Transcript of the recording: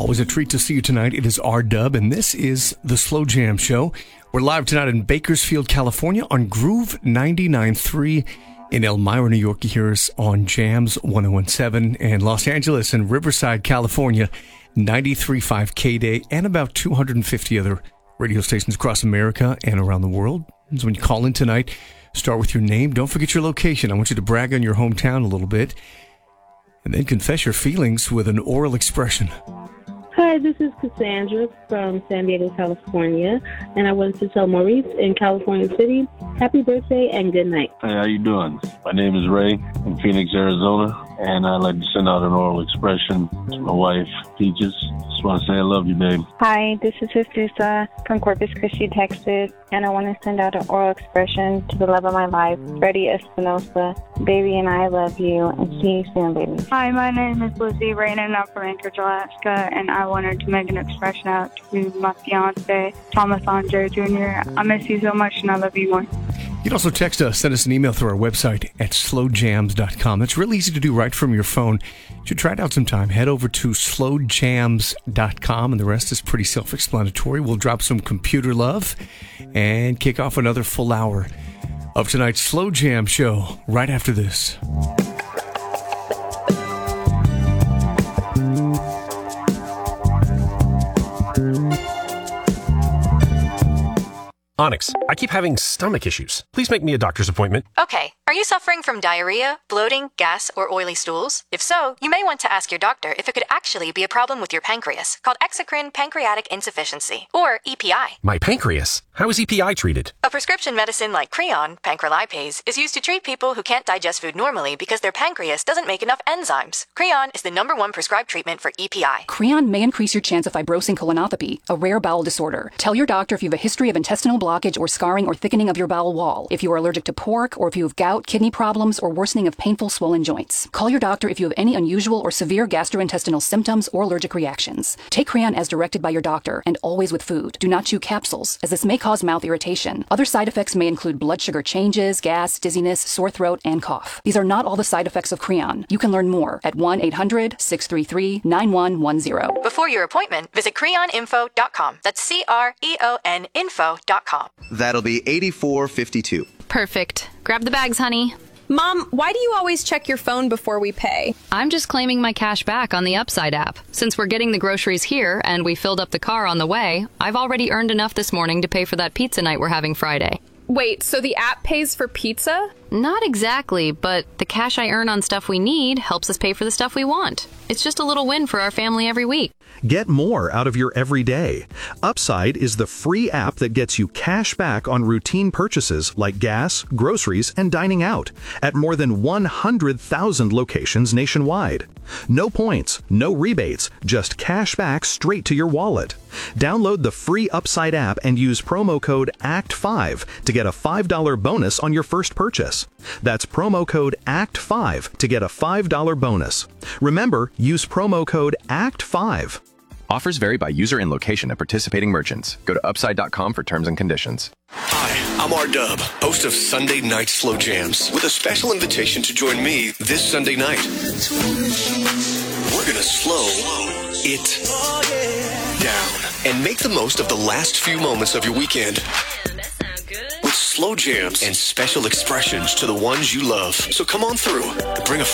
Always a treat to see you tonight. It is R-Dub, and this is the Slow Jam Show. We're live tonight in Bakersfield, California on Groove 99.3. In Elmira, New York, you hear us on Jams 101.7. And Los Angeles and Riverside, California, 93.5 K-Day, and about 250 other radio stations across America and around the world. So when you call in tonight, start with your name. Don't forget your location. I want you to brag on your hometown a little bit. And then confess your feelings with an oral expression. Hi, this is Cassandra from San Diego, California, and I wanted to tell Maurice in California City, happy birthday and good night. Hey, how you doing? My name is Ray from Phoenix, Arizona, and I'd like to send out an oral expression to my wife, Peaches. Just want to say I love you, babe. Hi, this is Jesusa from Corpus Christi, Texas, and I want to send out an oral expression to the love of my life, Freddie Espinosa. Baby and I love you, and see you soon, baby. Hi, my name is Lizzie Rain, and I'm from Anchorage, Alaska, and I wanted to make an expression out to my fiance, Thomas Andre Jr. I miss you so much, and I love you more. You can also text us, send us an email through our website at slowjams.com. That's really easy to do right from your phone. You should try it out sometime. Head over to slowjams.com, and the rest is pretty self-explanatory. We'll drop some computer love and kick off another full hour of tonight's Slow Jam Show right after this. Onyx, I keep having stomach issues. Please make me a doctor's appointment. Okay. Are you suffering from diarrhea, bloating, gas, or oily stools? If so, you may want to ask your doctor if it could actually be a problem with your pancreas, called exocrine pancreatic insufficiency, or EPI. My pancreas? How is EPI treated? A prescription medicine like Creon, pancrelipase, is used to treat people who can't digest food normally because their pancreas doesn't make enough enzymes. Creon is the #1 prescribed treatment for EPI. Creon may increase your chance of fibrosing colonopathy, a rare bowel disorder. Tell your doctor if you have a history of intestinal blockage or scarring or thickening of your bowel wall, if you are allergic to pork, or if you have gout, kidney problems, or worsening of painful swollen joints. Call your doctor if you have any unusual or severe gastrointestinal symptoms or allergic reactions. Take Creon as directed by your doctor, and always with food. Do not chew capsules, as this may cause mouth irritation. Other side effects may include blood sugar changes, gas, dizziness, sore throat, and cough. These are not all the side effects of Creon. You can learn more at 1-800-633-9110. Before your appointment, visit creoninfo.com. That's CREON info.com. That'll be $84.52. Perfect. Grab the bags, honey. Mom, why do you always check your phone before we pay? I'm just claiming my cash back on the Upside app. Since we're getting the groceries here and we filled up the car on the way, I've already earned enough this morning to pay for that pizza night we're having Friday. Wait, so the app pays for pizza? Not exactly, but the cash I earn on stuff we need helps us pay for the stuff we want. It's just a little win for our family every week. Get more out of your everyday. Upside is the free app that gets you cash back on routine purchases like gas, groceries, and dining out at more than 100,000 locations nationwide. No points, no rebates, just cash back straight to your wallet. Download the free Upside app and use promo code ACT5 to get a $5 bonus on your first purchase. That's promo code ACT5 to get a $5 bonus. Remember, use promo code ACT5. Offers vary by user and location at participating merchants. Go to upside.com for terms and conditions. Hi, I'm R-Dub, host of Sunday Night Slow Jams, with a special invitation to join me this Sunday night. We're gonna slow it down and make the most of the last few moments of your weekend. With slow jams and special expressions to the ones you love. So come on through. Bring a